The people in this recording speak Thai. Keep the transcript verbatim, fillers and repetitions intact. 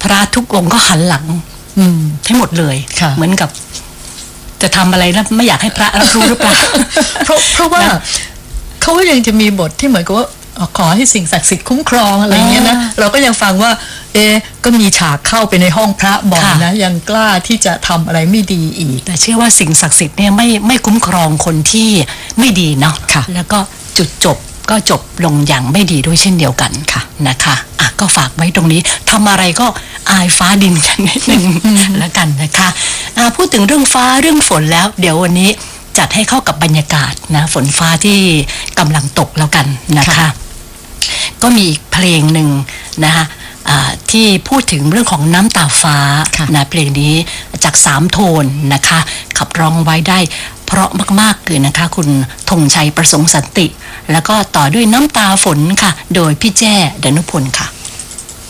พระทุกองค์ก็หันหลังให้หมดเลยเหมือนกับจะทำอะไรแล้วไม่อยากให้พระรับรู้หรือเปล่าเพราะเพราะว่าเขายังจะมีบทที่เหมือนกับว่าขอให้สิ่งศักดิ์สิทธิ์คุ้มครองอะไรเงี้ยนะเราก็ยังฟังว่าเอ๊ก็มีฉากเข้าไปในห้องพระบ่อยนะยังกล้าที่จะทำอะไรไม่ดีอีกแต่เชื่อว่าสิ่งศักดิ์สิทธิ์เนี่ยไม่ไม่คุ้มครองคนที่ไม่ดีเนาะแล้วก็จุดจบก็จบลงอย่างไม่ดีด้วยเช่นเดียวกันค่ะนะคะอ่ะก็ฝากไว้ตรงนี้ทำอะไรก็อายฟ้าดินกันนิดนึงแล้วกันนะคะอ่ะพูดถึงเรื่องฟ้าเรื่องฝนแล้วเดี๋ยววันนี้จัดให้เข้ากับบรรยากาศนะฝนฟ้าที่กำลังตกแล้วกันนะคะก็มีอีกเพลงหนึ่งนะคะที่พูดถึงเรื่องของน้ำตาฟ้านะเพลงนี้จากสามโทนนะคะขับร้องไว้ได้เพราะมากๆเลยนะคะคุณธงชัยประสงค์สันติแล้วก็ต่อด้วยน้ำตาฝนค่ะโดยพี่แจ้ดนุพลค่ะ